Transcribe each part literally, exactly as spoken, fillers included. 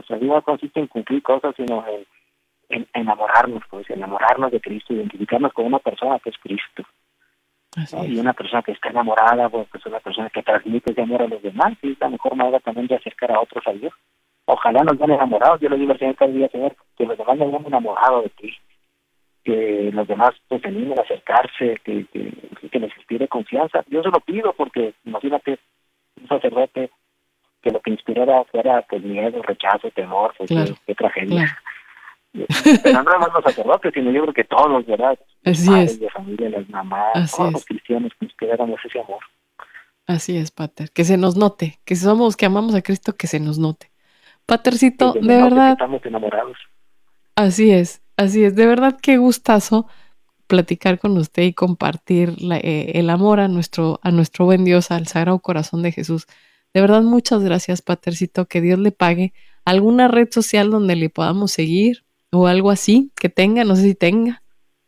Nuestra vida consiste en cumplir cosas, sino en, en enamorarnos, pues, enamorarnos de Cristo, identificarnos con una persona que es Cristo. ¿No? Y una persona que está enamorada, pues, pues una persona que transmite ese amor a los demás, y es la mejor manera también de acercar a otros a Dios. Ojalá nos vean enamorados, yo le digo al Señor cada día, Señor, que los demás nos vean enamorados de ti, que los demás pues se animen a acercarse, que, que, que les inspire confianza. Yo se lo pido porque, imagínate, un sacerdote que lo que inspirara fuera pues miedo, rechazo, temor, pues claro, qué, qué tragedia. Claro. Pero no nada más los sacerdotes, sino yo creo que todos, ¿verdad? Los Así padres es. de familia, las mamás, Así todos es. los cristianos que inspiráramos ese amor. Así es, Pater, que se nos note, que somos, que amamos a Cristo, que se nos note. Patercito, de verdad. Que estamos enamorados. Así es, así es, de verdad qué gustazo platicar con usted y compartir la, eh, el amor a nuestro, a nuestro buen Dios, al Sagrado Corazón de Jesús. De verdad, muchas gracias, Patercito, que Dios le pague. ¿Alguna red social donde le podamos seguir o algo así que tenga? No sé si tenga.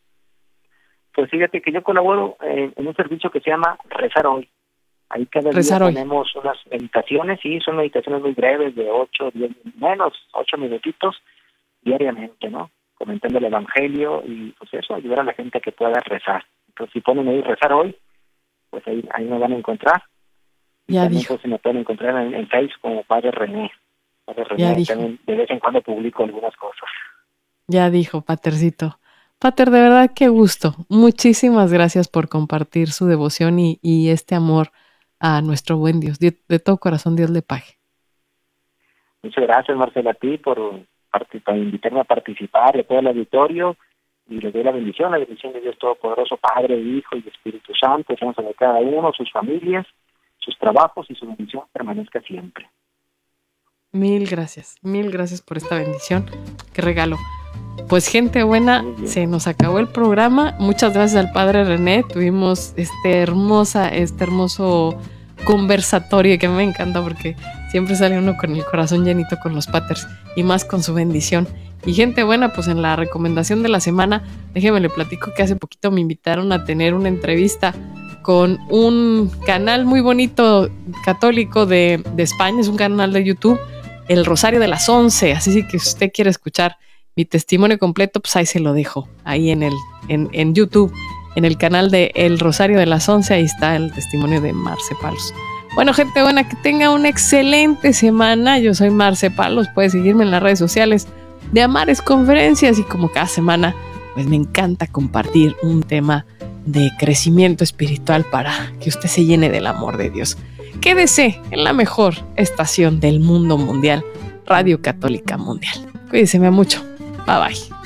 Pues fíjate que yo colaboro eh, en un servicio que se llama Rezar Hoy. Ahí cada Rezar día hoy. Tenemos unas meditaciones, y son meditaciones muy breves, de ocho, diez, menos, ocho minutitos diariamente, ¿no? Comentando el Evangelio y pues eso, ayudar a la gente a que pueda rezar. Entonces si ponen ahí Rezar Hoy, pues ahí, ahí me van a encontrar. Y ya también dijo. pues se me pueden encontrar en, en Facebook como Padre René. Padre René, Ya dijo. también de vez en cuando publico algunas cosas. Ya dijo, Patercito. Pater, de verdad qué gusto. Muchísimas gracias por compartir su devoción y, y este amor a nuestro buen Dios. De, de todo corazón, Dios le pague. Muchas gracias, Marcela, a ti por, por invitarme a participar, de todo el auditorio, y les doy la bendición, la bendición de Dios Todopoderoso, Padre, Hijo y Espíritu Santo, sean sobre cada uno, sus familias, sus trabajos, y su bendición permanezca siempre. Mil gracias, mil gracias por esta bendición. Qué regalo. Pues gente buena, se nos acabó el programa. Muchas gracias al Padre René. Tuvimos este hermosa, este hermoso conversatorio que me encanta porque siempre sale uno con el corazón llenito con los paters y más con su bendición. Y gente buena, pues en la recomendación de la semana, déjeme le platico que hace poquito me invitaron a tener una entrevista con un canal muy bonito católico de, de España, es un canal de YouTube, El Rosario de las Once, así que si usted quiere escuchar mi testimonio completo, pues ahí se lo dejo, ahí en el en, en YouTube, en el canal de El Rosario de las Once, ahí está el testimonio de Marce Palos. Bueno, gente buena, que tenga una excelente semana. Yo soy Marce Palos, puedes seguirme en las redes sociales de Amares Conferencias, y como cada semana, pues me encanta compartir un tema de crecimiento espiritual para que usted se llene del amor de Dios. Quédese en la mejor estación del mundo mundial, Radio Católica Mundial. Cuídese mucho. Bye bye.